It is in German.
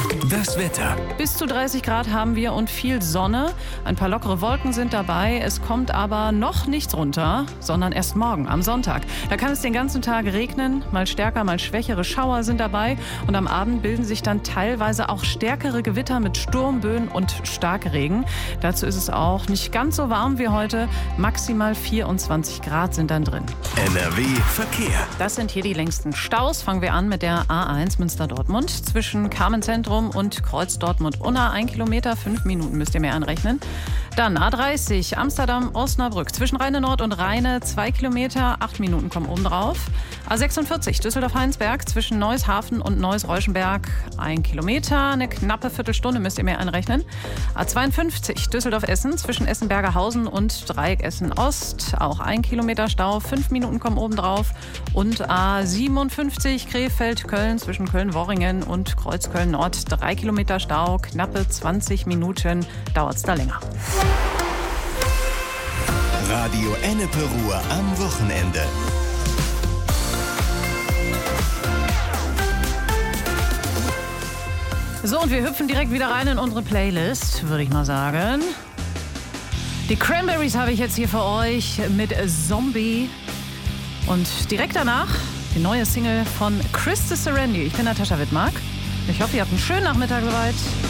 Das Wetter. Bis zu 30 Grad haben wir und viel Sonne. Ein paar lockere Wolken sind dabei. Es kommt aber noch nichts runter, sondern erst morgen, am Sonntag. Da kann es den ganzen Tag regnen. Mal stärker, mal schwächere Schauer sind dabei. Und am Abend bilden sich dann teilweise auch stärkere Gewitter mit Sturmböen und Starkregen. Dazu ist es auch nicht ganz so warm wie heute. Maximal 24 Grad sind dann drin. NRW Verkehr. Das sind hier die längsten Staus. Fangen wir an mit der A1 Münster-Dortmund. Zwischen Carmenzentrum und Kreuz Dortmund-Unna 1 Kilometer, 5 Minuten müsst ihr mehr anrechnen. Dann A30 Amsterdam-Osnabrück. Zwischen Rheine Nord und Rheine 2 Kilometer, 8 Minuten kommen oben drauf. A46 Düsseldorf-Heinsberg. Zwischen Neuss-Hafen und Neuss-Reuschenberg 1 Kilometer, eine knappe Viertelstunde müsst ihr mehr anrechnen. A52 Düsseldorf-Essen. Zwischen Essen-Bergerhausen und Dreieck Essen-Ost auch 1 Kilometer Stau, 5 Minuten kommen oben drauf. Und A57 Krefeld-Köln. Zwischen Köln-Worringen und Kreuz-Köln-Nord 3 Kilometer Stau, knappe 20 Minuten dauert es da länger. Radio Ennepe Ruhr am Wochenende. So, und wir hüpfen direkt wieder rein in unsere Playlist, würde ich mal sagen. Die Cranberries habe ich jetzt hier für euch mit Zombie. Und direkt danach die neue Single von Chris de Serendi. Ich bin Natascha Wittmark. Ich hoffe, ihr habt einen schönen Nachmittag soweit.